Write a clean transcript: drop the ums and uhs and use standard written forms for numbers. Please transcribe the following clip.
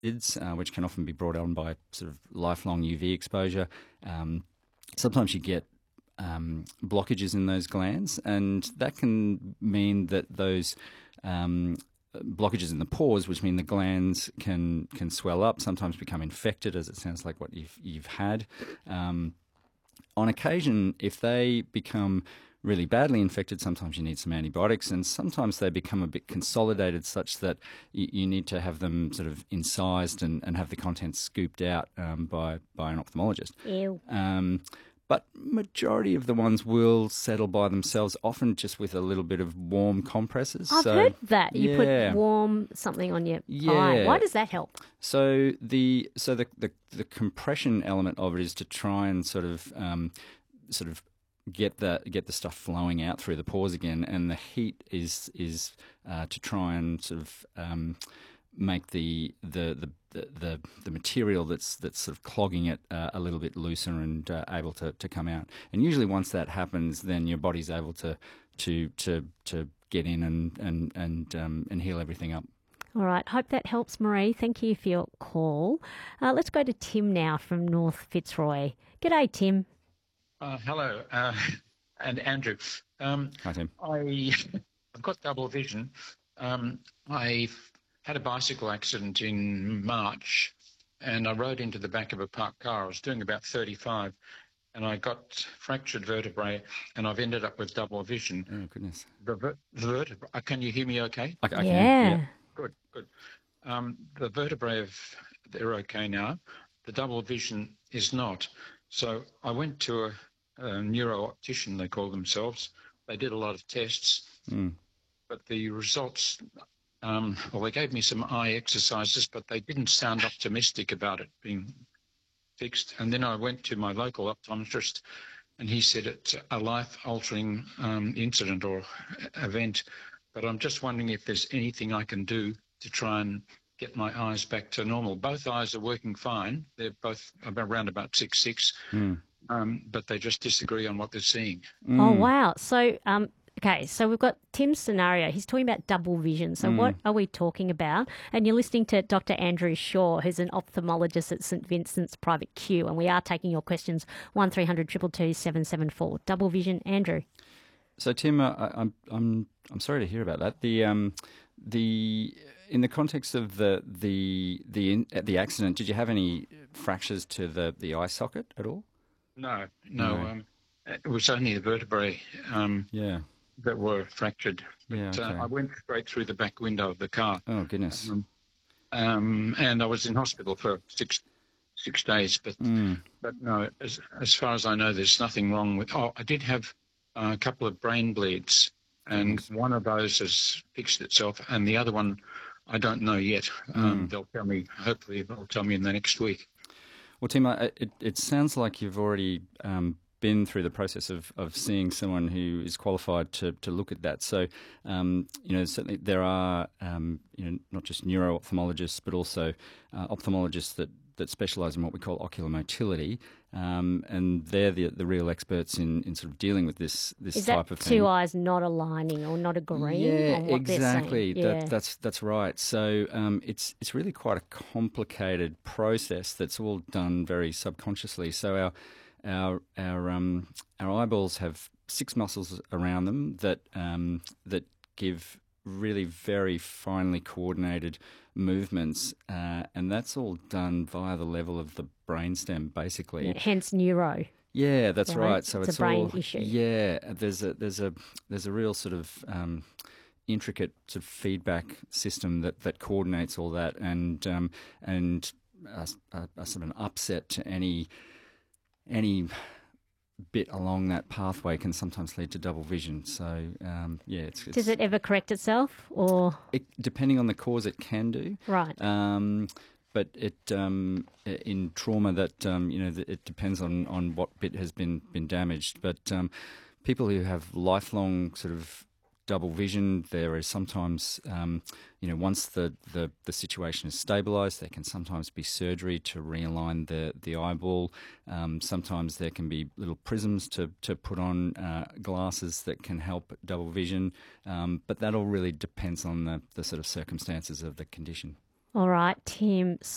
which can often be brought on by sort of lifelong UV exposure. Sometimes you get blockages in those glands, and that can mean that those blockages in the pores, which mean the glands can swell up, sometimes become infected, as it sounds like what you've had. On occasion, if they become really badly infected, sometimes you need some antibiotics, and sometimes they become a bit consolidated such that you need to have them sort of incised and have the contents scooped out by an ophthalmologist. Ew. But majority of the ones will settle by themselves, often just with a little bit of warm compresses. I've heard that. You put warm something on your eye. Why does that help? So the compression element of it is to try and sort of get the stuff flowing out through the pores again, and the heat is to try and sort of make the material that's sort of clogging it a little bit looser and able to come out. And usually once that happens, then your body's able to get in and heal everything up. All right. Hope that helps, Marie. Thank you for your call. Let's go to Tim now from North Fitzroy. G'day, Tim. Hello, and Andrew. Hi, Tim. I've got double vision. I had a bicycle accident in March, and I rode into the back of a parked car. I was doing about 35, and I got fractured vertebrae, and I've ended up with double vision. Oh, goodness. The vertebrae. Can you hear me okay? I can. Yeah. Good. The vertebrae, they're okay now. The double vision is not. So I went to a neuro-optician, they call themselves. They did a lot of tests, but the results, they gave me some eye exercises, but they didn't sound optimistic about it being fixed. And then I went to my local optometrist, and he said it's a life-altering incident or event. But I'm just wondering if there's anything I can do to try and get my eyes back to normal. Both eyes are working fine. They're both around about 6.6, but they just disagree on what they're seeing. Oh, wow. So, okay, so we've got Tim's scenario. He's talking about double vision. So what are we talking about? And you're listening to Dr. Andrew Shaw, who's an ophthalmologist at St Vincent's Private Q, and we are taking your questions, 1300 222 774. Double vision, Andrew. So, Tim, I'm sorry to hear about that. In the context of the accident, did you have any fractures to the eye socket at all? No. It was only the vertebrae that were fractured. But, okay. I went straight through the back window of the car. Oh, goodness. And I was in hospital for six days. But no, as far as I know, there's nothing wrong with. Oh, I did have a couple of brain bleeds, and one of those has fixed itself, and the other one I don't know yet. They'll tell me. Hopefully, they'll tell me in the next week. Well, Tim, it sounds like you've already been through the process of seeing someone who is qualified to look at that. So, certainly there are, not just neuro-ophthalmologists, but also ophthalmologists that specialise in what we call ocular motility, and they're the real experts in sort of dealing with this type of thing. Is that two eyes not aligning or not agreeing? Yeah, on what exactly. They're saying? That's right. So it's really quite a complicated process that's all done very subconsciously. So our eyeballs have 6 muscles around them that give really very finely coordinated movements, and that's all done via the level of the brainstem, basically. Yeah, hence neuro. Yeah, that's right. So it's a brain all, issue. Yeah, there's a real sort of intricate sort of feedback system that coordinates all that, and a sort of an upset to any bit along that pathway can sometimes lead to double vision. So, it's Does it ever correct itself, or depending on the cause, it can do. Right. But it in trauma that it depends on what bit has been damaged. But people who have lifelong sort of double vision, there is sometimes once the situation is stabilised, there can sometimes be surgery to realign the eyeball. Sometimes there can be little prisms to put on glasses that can help double vision. But that all really depends on the sort of circumstances of the condition. All right, Tim.